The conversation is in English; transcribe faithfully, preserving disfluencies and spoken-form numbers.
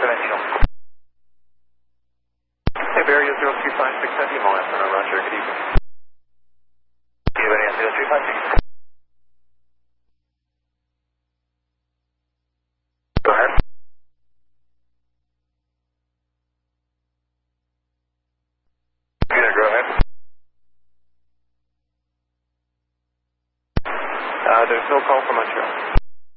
Angel. Hey, Barrier zero three five six, have you Montana, Roger, good evening. Barrier zero three five six. Go ahead. Peter, go ahead. Uh, there's no call from Montreal.